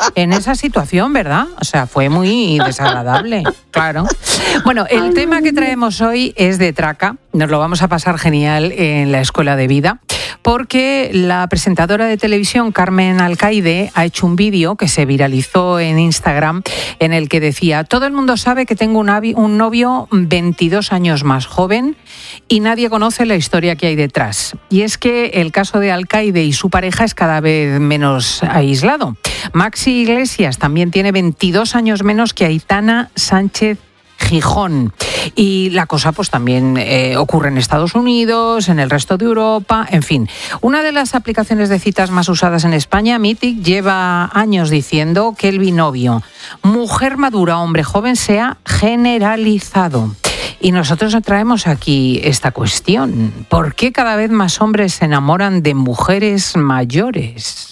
en esa situación, ¿verdad? O sea, fue muy desagradable, claro. Bueno, el tema que traemos hoy es de traca. Nos lo vamos a pasar genial en la Escuela de Vida, porque la presentadora de televisión Carmen Alcaide ha hecho un vídeo que se viralizó en Instagram en el que decía: todo el mundo sabe que tengo un novio 22 años más joven y nadie conoce la historia que hay detrás. Y es que el caso de Alcaide y su pareja es cada vez menos aislado. Maxi Iglesias también tiene 22 años menos que Aitana Sánchez Gijón. Y la cosa pues también ocurre en Estados Unidos, en el resto de Europa, en fin. Una de las aplicaciones de citas más usadas en España, Mythic, lleva años diciendo que el binomio mujer madura, hombre joven se ha generalizado. Y nosotros traemos aquí esta cuestión. ¿Por qué cada vez más hombres se enamoran de mujeres mayores?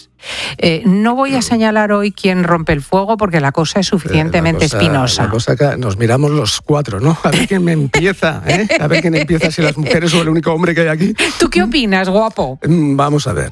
No voy a señalar hoy quién rompe el fuego porque la cosa es suficientemente espinosa. La cosa que nos miramos los cuatro, ¿no? A ver quién empieza, ¿eh? A ver quién empieza, si las mujeres o el único hombre que hay aquí. ¿Tú qué opinas, guapo? Vamos a ver.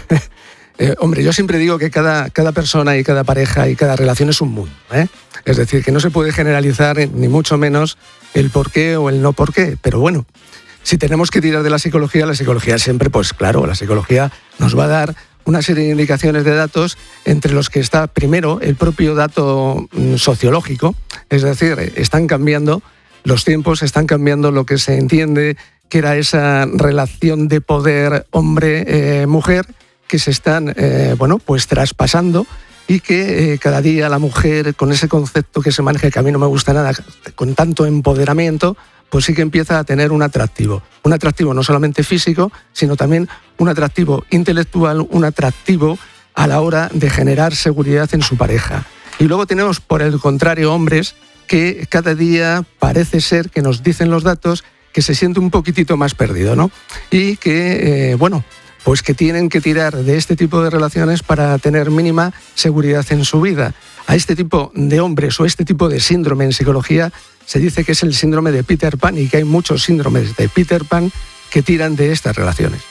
Hombre, yo siempre digo que cada persona y cada pareja y cada relación es un mundo, ¿eh? Es decir, que no se puede generalizar ni mucho menos el por qué o el no por qué. Pero bueno, si tenemos que tirar de la psicología siempre, pues claro, la psicología nos va a dar una serie de indicaciones de datos, entre los que está primero el propio dato sociológico, es decir, están cambiando los tiempos, están cambiando lo que se entiende que era esa relación de poder hombre-mujer, que se están pues traspasando, y que cada día la mujer, con ese concepto que se maneja, que a mí no me gusta nada, con tanto empoderamiento, pues sí que empieza a tener un atractivo no solamente físico, sino también un atractivo intelectual, un atractivo a la hora de generar seguridad en su pareja. Y luego tenemos, por el contrario, hombres que cada día parece ser, que nos dicen los datos, que se siente un poquitito más perdido, ¿no? Y que, pues que tienen que tirar de este tipo de relaciones para tener mínima seguridad en su vida. A este tipo de hombres o este tipo de síndrome en psicología se dice que es el síndrome de Peter Pan, y que hay muchos síndromes de Peter Pan que tiran de estas relaciones.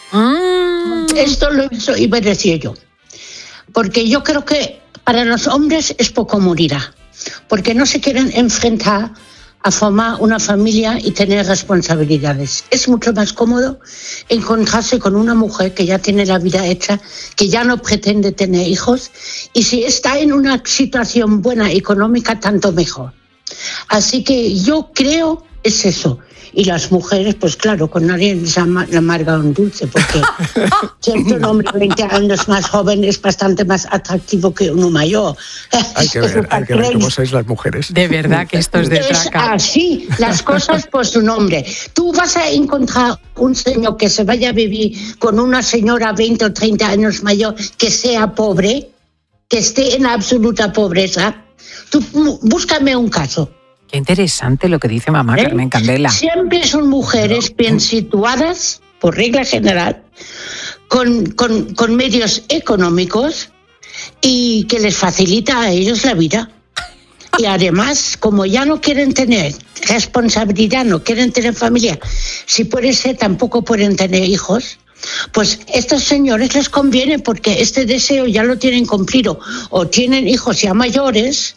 Esto lo iba a decir yo, porque yo creo que para los hombres es poco morirá, porque no se quieren enfrentar a formar una familia y tener responsabilidades. Es mucho más cómodo encontrarse con una mujer que ya tiene la vida hecha, que ya no pretende tener hijos, y si está en una situación buena económica, tanto mejor. Así que yo creo es eso. Y las mujeres, pues claro, con nadie les amarga un dulce, porque siempre un hombre 20 años más joven es bastante más atractivo que uno mayor. Hay que ver cómo sois las mujeres. De verdad que esto es de traca. Es así, las cosas por su nombre. Tú vas a encontrar un señor que se vaya a vivir con una señora 20 o 30 años mayor, que sea pobre, que esté en absoluta pobreza. Tú búscame un caso. Qué interesante lo que dice mamá Carmen Candela. Siempre son mujeres bien situadas, por regla general, con medios económicos, y que les facilita a ellos la vida. Y además, como ya no quieren tener responsabilidad, no quieren tener familia, si puede ser tampoco pueden tener hijos, pues estos señores les conviene, porque este deseo ya lo tienen cumplido, o tienen hijos ya mayores,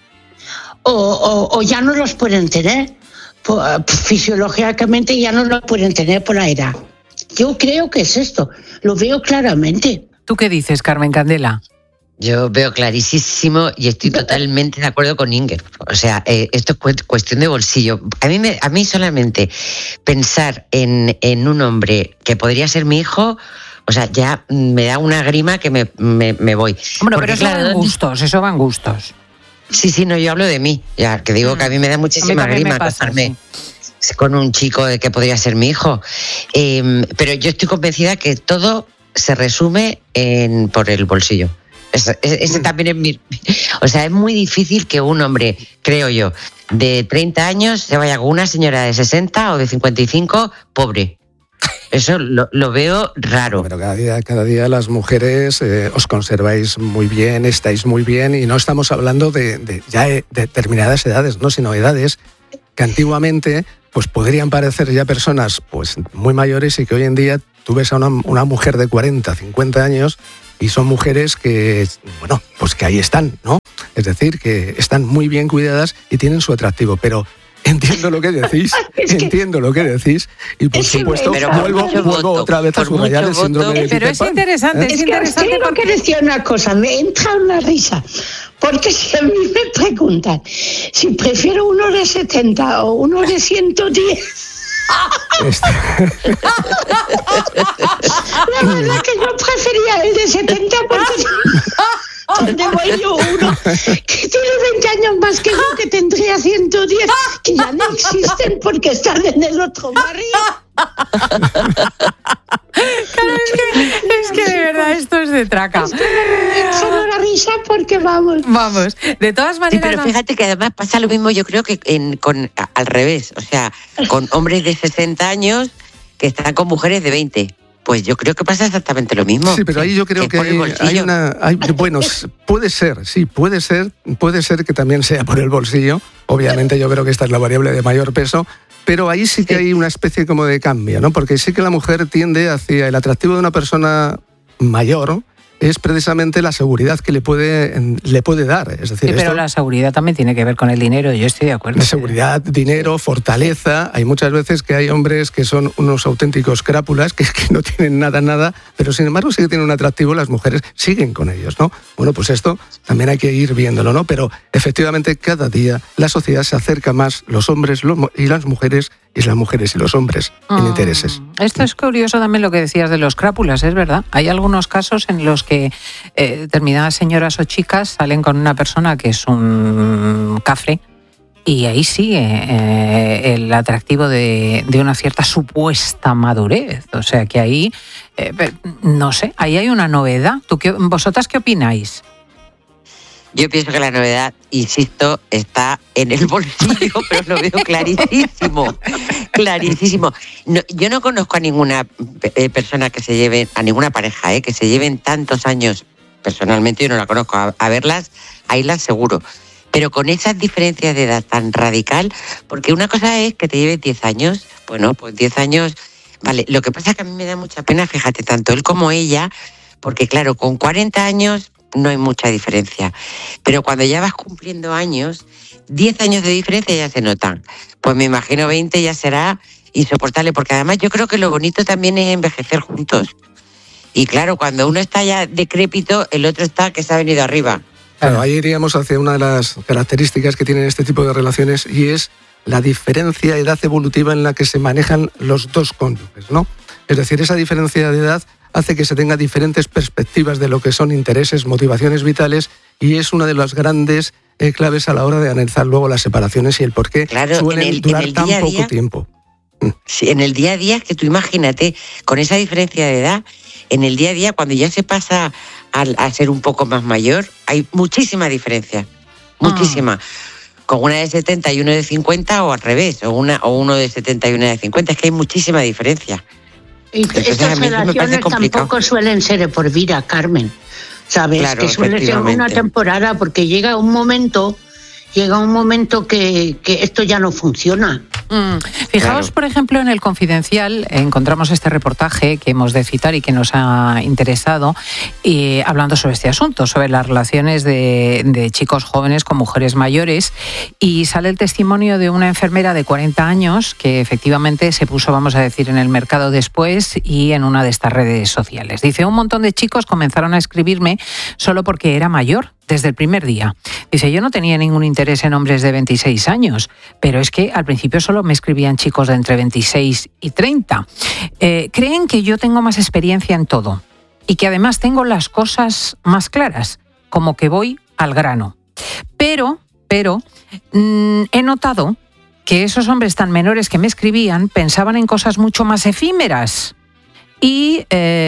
o ya no los pueden tener, fisiológicamente ya no los pueden tener por la edad. Yo creo que es esto, lo veo claramente. ¿Tú qué dices, Carmen Candela? Yo veo clarísimo y estoy totalmente de acuerdo con Inger. O sea, esto es cuestión de bolsillo. A mí solamente pensar en un hombre que podría ser mi hijo, o sea, ya me da una grima que me voy. Bueno, pero eso van gustos. Sí, no, yo hablo de mí, ya que digo que a mí me da muchísima grima casarme con un chico que podría ser mi hijo. Pero yo estoy convencida que todo se resume por el bolsillo. Ese también es mi... O sea, es muy difícil que un hombre, creo yo, de 30 años se vaya con una señora de 60 o de 55 pobre. Eso lo veo raro. Pero cada día las mujeres os conserváis muy bien, estáis muy bien, y no estamos hablando de determinadas edades, ¿no? Sino edades que antiguamente pues podrían parecer ya personas pues muy mayores, y que hoy en día tú ves a una mujer de 40, 50 años Y son mujeres que, bueno, pues que ahí están, ¿no? Es decir, que están muy bien cuidadas y tienen su atractivo, pero entiendo lo que decís, y por supuesto vuelvo otra vez a subrayar el síndrome de Peter Pero es Pan. interesante, es interesante. Tengo que decir una cosa, me entra una risa, porque si a mí me preguntan si prefiero uno de 70 o uno de 110... La verdad que yo prefería el de 70 porque tengo yo uno que tiene 20 años más que yo, que tendría 110, que ya no existen porque están en el otro barrio. Claro, es que de verdad esto es de traca. Es que me solo la risa porque vamos. De todas maneras. Sí, pero fíjate que además pasa lo mismo, yo creo que al revés, o sea, con hombres de 60 años que están con mujeres de 20. Pues yo creo que pasa exactamente lo mismo. Sí, pero ahí yo creo que bueno, puede ser que también sea por el bolsillo. Obviamente yo creo que esta es la variable de mayor peso, pero ahí sí que hay una especie como de cambio, ¿no? Porque sí que la mujer tiende hacia el atractivo de una persona mayor, es precisamente la seguridad que le puede dar. Es decir, sí, pero la seguridad también tiene que ver con el dinero, yo estoy de acuerdo. Seguridad, dinero, fortaleza. Hay muchas veces que hay hombres que son unos auténticos crápulas, que no tienen nada, pero sin embargo sí que tienen un atractivo, las mujeres siguen con ellos, ¿no? Bueno, pues esto también hay que ir viéndolo, ¿no? Pero efectivamente cada día la sociedad se acerca más, los hombres y las mujeres, y las mujeres y los hombres en intereses. Esto es curioso también lo que decías de los crápulas, es verdad. Hay algunos casos en los que determinadas señoras o chicas salen con una persona que es un cafre y ahí sigue el atractivo de una cierta supuesta madurez. O sea que ahí, no sé, ahí hay una novedad. ¿Vosotras qué opináis? Yo pienso que la novedad, insisto, está en el bolsillo, pero lo veo clarísimo. No, yo no conozco a ninguna persona que se lleve, a ninguna pareja, que se lleven tantos años, personalmente yo no la conozco, a verlas, ahí las seguro. Pero con esas diferencias de edad tan radical, porque una cosa es que te lleves 10 años, bueno, pues 10 años, vale, lo que pasa es que a mí me da mucha pena, fíjate, tanto él como ella, porque claro, con 40 años... no hay mucha diferencia. Pero cuando ya vas cumpliendo años, 10 años de diferencia ya se notan. Pues me imagino 20 ya será insoportable, porque además yo creo que lo bonito también es envejecer juntos. Y claro, cuando uno está ya decrépito, el otro está que se ha venido arriba. Claro, ahí iríamos hacia una de las características que tienen este tipo de relaciones, y es la diferencia de edad evolutiva en la que se manejan los dos cónyuges, ¿no? Es decir, esa diferencia de edad hace que se tenga diferentes perspectivas de lo que son intereses, motivaciones vitales, y es una de las grandes claves a la hora de analizar luego las separaciones y el por qué suelen durar tan poco tiempo. Sí, en el día a día, es que tú imagínate, con esa diferencia de edad, en el día a día, cuando ya se pasa a ser un poco más mayor, hay muchísima diferencia, muchísima. Con una de 70 y uno de 50, o al revés, o uno de 70 y una de 50, es que hay muchísima diferencia. Y estas relaciones tampoco suelen ser de por vida, Carmen. ¿Sabes? Claro, que suele ser una temporada, porque llega un momento que esto ya no funciona. Fijaos, por ejemplo, en El Confidencial encontramos este reportaje que hemos de citar y que nos ha interesado, hablando sobre este asunto, sobre las relaciones de chicos jóvenes con mujeres mayores, y sale el testimonio de una enfermera de 40 años que efectivamente se puso, vamos a decir, en el mercado después y en una de estas redes sociales. Dice, un montón de chicos comenzaron a escribirme solo porque era mayor, desde el primer día. Dice, yo no tenía ningún interés en hombres de 26 años, pero es que al principio solo me escribían chicos de entre 26 y 30. Creen que yo tengo más experiencia en todo y que además tengo las cosas más claras, como que voy al grano. Pero he notado que esos hombres tan menores que me escribían pensaban en cosas mucho más efímeras y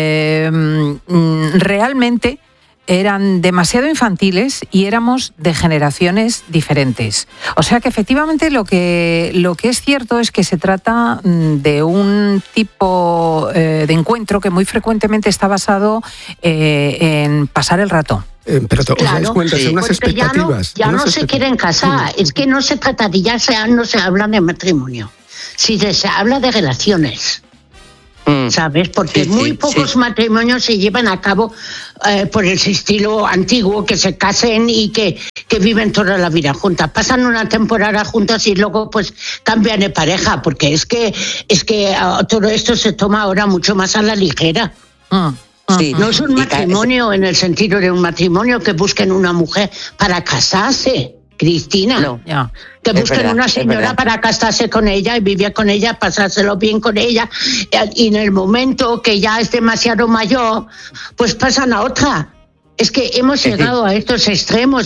realmente eran demasiado infantiles y éramos de generaciones diferentes. O sea que efectivamente lo que es cierto es que se trata de un tipo de encuentro que muy frecuentemente está basado en pasar el rato. Pero os dais cuenta, son unas expectativas. Ya no se quieren casar, es que no se trata de no se habla de matrimonio, si se habla de relaciones. ¿sabes? Porque muy pocos matrimonios se llevan a cabo por ese estilo antiguo, que se casen y que viven toda la vida juntas. Pasan una temporada juntas y luego pues cambian de pareja, porque es que todo esto se toma ahora mucho más a la ligera. Sí. No es un matrimonio en el sentido de un matrimonio que busquen una mujer para casarse, Cristina. No. Que busquen una señora para casarse con ella y vivir con ella, pasárselo bien con ella, y en el momento que ya es demasiado mayor, pues pasan a otra. Es que hemos llegado a estos extremos.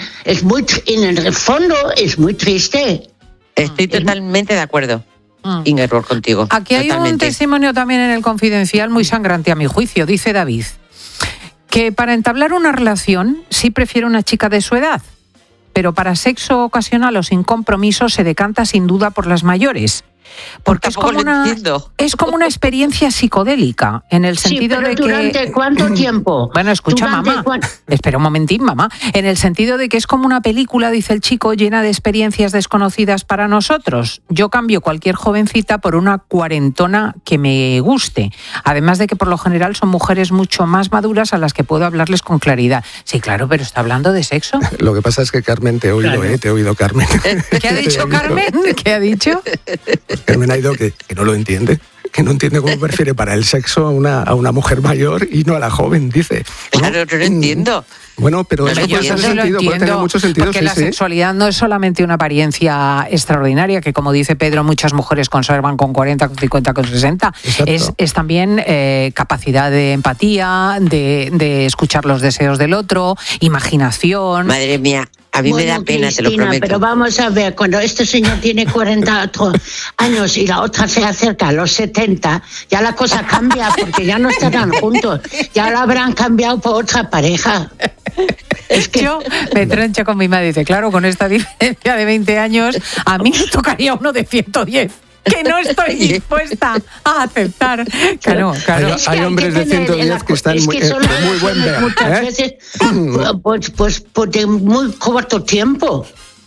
En el fondo es muy triste. Estoy totalmente de acuerdo, Ingeborg, contigo. Aquí hay un testimonio también en el Confidencial muy sangrante a mi juicio. Dice David que para entablar una relación sí prefiere una chica de su edad, pero para sexo ocasional o sin compromiso se decanta sin duda por las mayores. Porque es como una experiencia psicodélica, en el sentido de que... ¿Durante cuánto tiempo? Bueno, escucha, mamá. Espera un momentín, mamá. En el sentido de que es como una película, dice el chico, llena de experiencias desconocidas para nosotros. Yo cambio cualquier jovencita por una cuarentona que me guste. Además de que por lo general son mujeres mucho más maduras a las que puedo hablarles con claridad. Sí, claro, pero ¿está hablando de sexo? Lo que pasa es que Carmen, te he oído, claro. Te he oído, Carmen. ¿Qué ha dicho Carmen? ¿Qué ha dicho? Carmen ha ido que no lo entiende, que no entiende cómo prefiere para el sexo a una mujer mayor y no a la joven, dice. Claro, no lo entiendo. Bueno, pero eso puede tener mucho sentido. Porque la sexualidad no es solamente una apariencia extraordinaria, que como dice Pedro, muchas mujeres conservan con 40, con 50, con 60. Es también capacidad de empatía, de escuchar los deseos del otro, imaginación. Madre mía. A mí me da pena, Cristina, te lo prometo. Pero vamos a ver, cuando este señor tiene 40 años y la otra se acerca a los 70, ya la cosa cambia, porque ya no estarán juntos. Ya la habrán cambiado por otra pareja. Es que yo me troncho con mi madre. Dice, claro, con esta diferencia de 20 años, a mí me tocaría uno de 110. Que no estoy dispuesta a aceptar. Claro. Hay hombres de 110 que están muy buen ver. Muchas veces, pues de muy corto tiempo.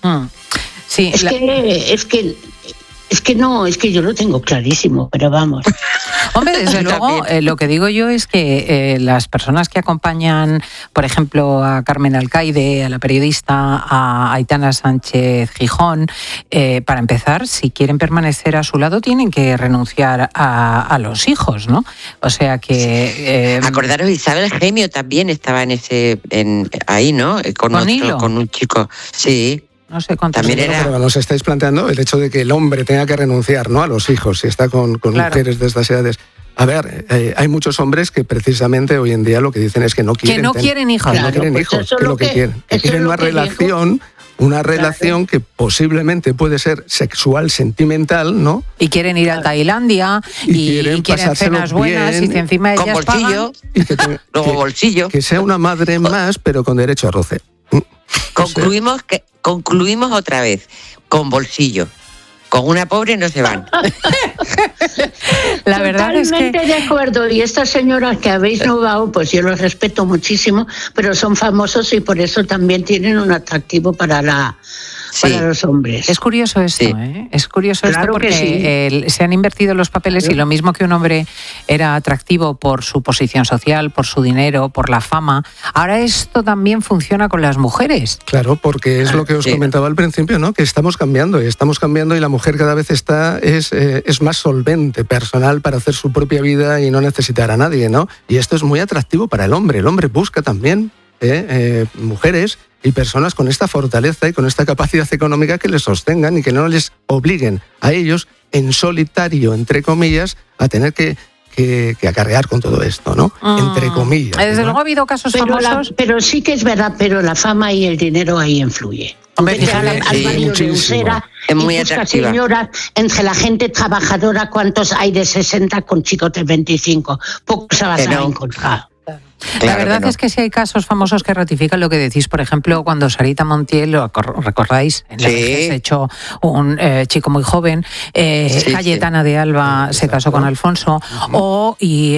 Sí, es que yo lo tengo clarísimo, pero vamos. Hombre, desde luego, lo que digo yo es que las personas que acompañan, por ejemplo, a Carmen Alcaide, a la periodista, a Aitana Sánchez Gijón, para empezar, si quieren permanecer a su lado, tienen que renunciar a los hijos, ¿no? O sea que... Acordaros, Isabel Gemio también estaba ahí, ¿no? Con un chico. Sí. No sé cuántos. Pero nos estáis planteando el hecho de que el hombre tenga que renunciar, ¿no?, a los hijos si está con mujeres de estas edades. A ver, hay muchos hombres que precisamente hoy en día lo que dicen es que no quieren hijos. Claro, no quieren hijos, que es lo que quieren. Que quieren una relación que posiblemente puede ser sexual, sentimental, ¿no? Y quieren ir a Tailandia y quieren cenas buenas y que encima ellas con bolsillo, luego bolsillo. Que sea una madre más, pero con derecho a roce. Concluimos otra vez, con bolsillo. Con una pobre no se van. La verdad es que... Totalmente de acuerdo. Y estas señoras que habéis nombrado, pues yo los respeto muchísimo, pero son famosos y por eso también tienen un atractivo para los hombres. Es curioso esto, ¿eh? Es curioso claro, esto porque se han invertido los papeles y lo mismo que un hombre era atractivo por su posición social, por su dinero, por la fama, ahora esto también funciona con las mujeres. Claro, porque es lo que os comentaba al principio, ¿no? Que estamos cambiando y la mujer cada vez es más solvente, personal, para hacer su propia vida y no necesitar a nadie, ¿no? Y esto es muy atractivo para el hombre. El hombre busca también mujeres y personas con esta fortaleza y con esta capacidad económica que les sostengan y que no les obliguen a ellos en solitario, entre comillas, a tener que acarrear con todo esto, ¿no? Entre comillas. Desde luego ha habido casos famosos. Pero sí que es verdad, pero la fama y el dinero ahí influye. Al barrio de Usera, es muy atractiva. Señoras, entre la gente trabajadora, ¿cuántos hay de 60 con chicos de 25? Pocos se vas a encontrar. La verdad es que sí hay casos famosos que ratifican lo que decís. Por ejemplo, cuando Sarita Montiel, ¿lo recordáis? En la que se echó un chico muy joven, Cayetana de Alba se casó con Alfonso, o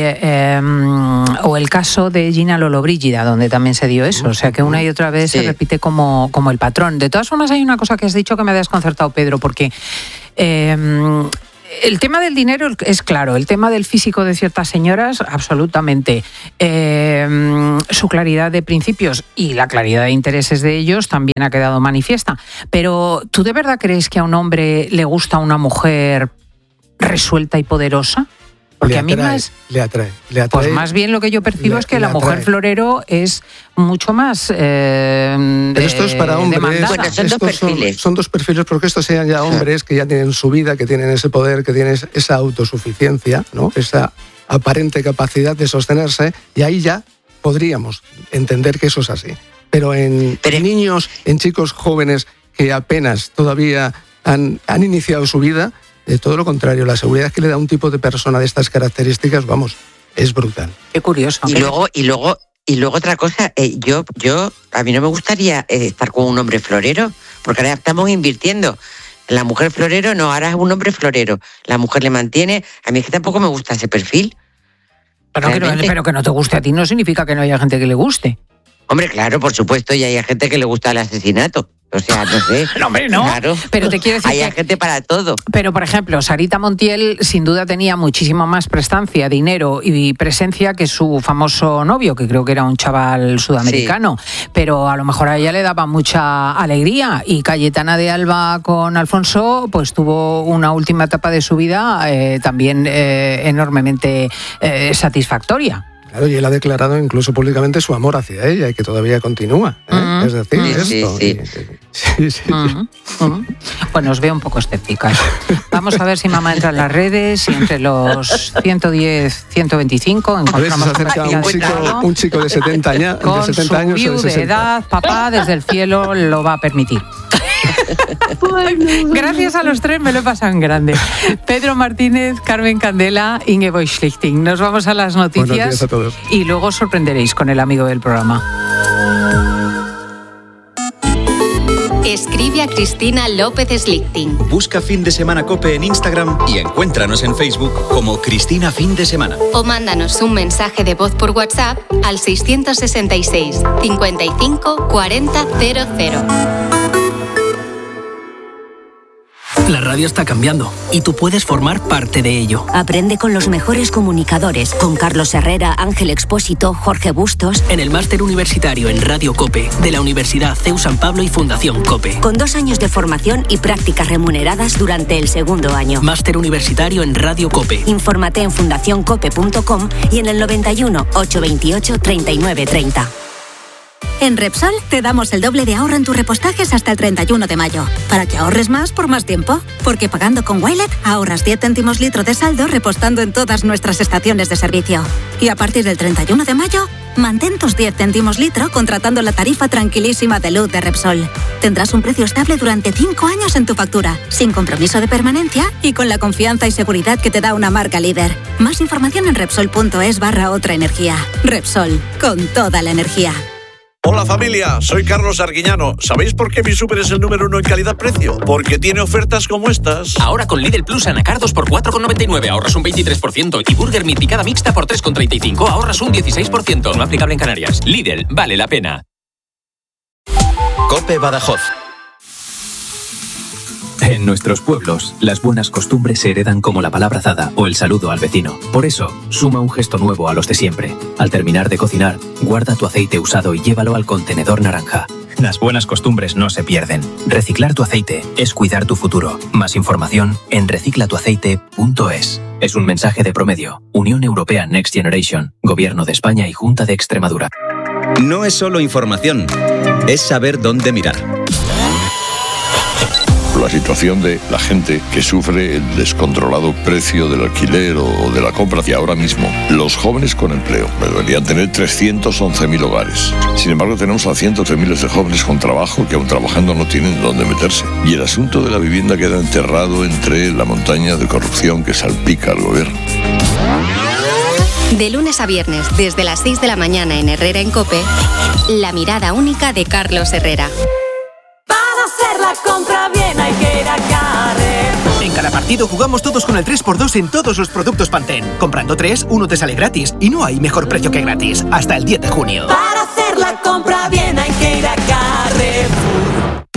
el caso de Gina Lollobrigida, donde también se dio eso. O sea que una y otra vez se repite como el patrón. De todas formas, hay una cosa que has dicho que me ha desconcertado, Pedro, porque... el tema del dinero es claro, el tema del físico de ciertas señoras, absolutamente. Su claridad de principios y la claridad de intereses de ellos también ha quedado manifiesta. Pero, ¿tú de verdad crees que a un hombre le gusta una mujer resuelta y poderosa? Porque le atrae. Pues más bien lo que yo percibo es que la mujer florero es mucho más pero esto es para hombres. Bueno, son dos perfiles. Son dos perfiles, porque estos sean ya hombres que ya tienen su vida, que tienen ese poder, que tienen esa autosuficiencia, ¿no? Esa aparente capacidad de sostenerse, y ahí ya podríamos entender que eso es así. Pero en niños, en chicos jóvenes que apenas todavía han iniciado su vida, de todo lo contrario, la seguridad que le da un tipo de persona de estas características, vamos, es brutal. Qué curioso. Y luego otra cosa, yo a mí no me gustaría estar con un hombre florero, porque ahora estamos invirtiendo. La mujer florero, no, ahora es un hombre florero. La mujer le mantiene. A mí es que tampoco me gusta ese perfil. Pero que no te guste a ti no significa que no haya gente que le guste. Hombre, claro, por supuesto, y hay gente que le gusta el asesinato. O sea, no sé. No, hombre, no. Claro. Pero te quiero decir hay gente para todo. Pero, por ejemplo, Sarita Montiel sin duda tenía muchísimo más prestancia, dinero y presencia que su famoso novio, que creo que era un chaval sudamericano. Sí. Pero a lo mejor a ella le daba mucha alegría. Y Cayetana de Alba con Alfonso, pues tuvo una última etapa de su vida también enormemente satisfactoria. Claro, y él ha declarado incluso públicamente su amor hacia ella y que todavía continúa. Es decir, esto. Sí. Bueno, os veo un poco escépticas. Vamos a ver si mamá entra en las redes y entre los 110, 125 encontramos un chico de 70 años. Con de 70 años su de edad, papá desde el cielo lo va a permitir. Gracias a los tres, me lo he pasado en grande. Pedro Martínez, Carmen Candela, Ingeborg Schlichting. Nos vamos a las noticias. Buenos días a todos. Y luego os sorprenderéis con el amigo del programa. Escribe a Cristina López Schlichting. Busca Fin de Semana COPE en Instagram y encuéntranos en Facebook como Cristina Fin de Semana. O mándanos un mensaje de voz por WhatsApp al 666 55 40 00. La radio está cambiando y tú puedes formar parte de ello. Aprende con los mejores comunicadores, con Carlos Herrera, Ángel Expósito, Jorge Bustos. En el máster universitario en Radio COPE de la Universidad CEU San Pablo y Fundación COPE. Con 2 años de formación y prácticas remuneradas durante el 2º año. Máster universitario en Radio COPE. Infórmate en fundacioncope.com y en el 91 828 39 30. En Repsol te damos el doble de ahorro en tus repostajes hasta el 31 de mayo, para que ahorres más por más tiempo. Porque pagando con Wilet ahorras 10 céntimos litro de saldo repostando en todas nuestras estaciones de servicio. Y a partir del 31 de mayo, mantén tus 10 céntimos litro contratando la tarifa tranquilísima de luz de Repsol. Tendrás un precio estable durante 5 años en tu factura, sin compromiso de permanencia y con la confianza y seguridad que te da una marca líder. Más información en Repsol.es/otra energía. Repsol, con toda la energía. Hola familia, soy Carlos Arguiñano. ¿Sabéis por qué mi súper es el número 1 en calidad-precio? Porque tiene ofertas como estas. Ahora con Lidl Plus anacardos por 4,99 ahorras un 23% y Burger Meat picada mixta por 3,35 ahorras un 16%. No aplicable en Canarias. Lidl, vale la pena. COPE Badajoz. En nuestros pueblos, las buenas costumbres se heredan como la palabra dada o el saludo al vecino. Por eso, suma un gesto nuevo a los de siempre. Al terminar de cocinar, guarda tu aceite usado y llévalo al contenedor naranja. Las buenas costumbres no se pierden. Reciclar tu aceite es cuidar tu futuro. Más información en reciclatuaceite.es. Es un mensaje de Promedio, Unión Europea Next Generation, Gobierno de España y Junta de Extremadura. No es solo información, es saber dónde mirar. La situación de la gente que sufre el descontrolado precio del alquiler o de la compra. Y ahora mismo, los jóvenes con empleo deberían tener 311.000 hogares. Sin embargo, tenemos a cientos de miles de jóvenes con trabajo que aún trabajando no tienen dónde meterse. Y el asunto de la vivienda queda enterrado entre la montaña de corrupción que salpica al gobierno. De lunes a viernes, desde las 6 de la mañana en Herrera en COPE, la mirada única de Carlos Herrera. Hacer la compra bien hay que ir a Carrefour. En cada partido jugamos todos con el 3x2 en todos los productos Pantene. Comprando 3, 1 te sale gratis. Y no hay mejor precio que gratis. Hasta el 10 de junio. Para hacer la compra bien hay que ir a Carrefour.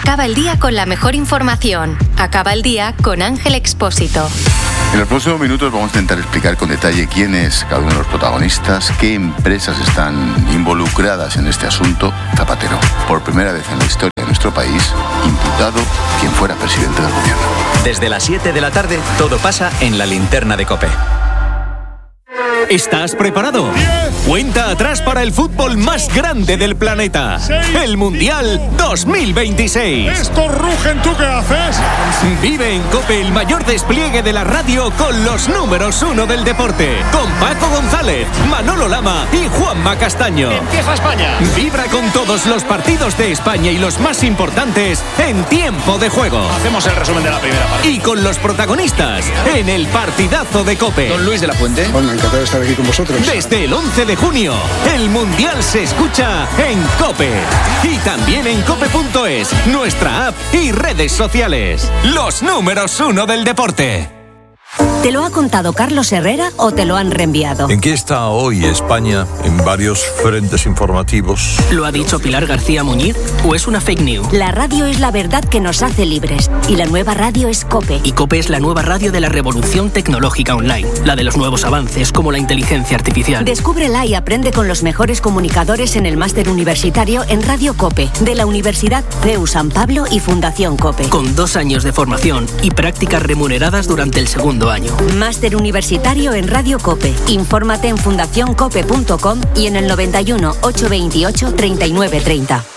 Acaba el día con la mejor información. Acaba el día con Ángel Expósito. En los próximos minutos vamos a intentar explicar con detalle quién es cada uno de los protagonistas, qué empresas están involucradas en este asunto. Zapatero, por primera vez en la historia de nuestro país, imputado quien fuera presidente del gobierno. Desde las 7 de la tarde, todo pasa en la linterna de COPE. ¿Estás preparado? Cuenta atrás para el fútbol más grande del planeta. El Mundial 2026. ¡Estos rugen! ¿Tú qué haces? Vive en COPE el mayor despliegue de la radio con los números 1 del deporte. Con Paco González, Manolo Lama y Juanma Castaño. ¡Empieza España! Vibra con todos los partidos de España y los más importantes en tiempo de juego. Hacemos el resumen de la primera parte. Y con los protagonistas en el partidazo de COPE. Don Luis de la Fuente. Bueno, encantado de estar aquí con vosotros. Desde el 11 de junio, el Mundial se escucha en COPE. Y también en cope.es, nuestra app y redes sociales. Los números 1 del deporte. ¿Te lo ha contado Carlos Herrera o te lo han reenviado? ¿En qué está hoy España en varios frentes informativos? ¿Lo ha dicho Pilar García Muñiz o es una fake news? La radio es la verdad que nos hace libres y la nueva radio es COPE. Y COPE es la nueva radio de la revolución tecnológica online, la de los nuevos avances como la inteligencia artificial. Descúbrela y aprende con los mejores comunicadores en el máster universitario en Radio COPE, de la Universidad CEU San Pablo y Fundación COPE. Con 2 años de formación y prácticas remuneradas durante el segundo año. Máster universitario en Radio COPE. Infórmate en fundacioncope.com y en el 91 828 3930.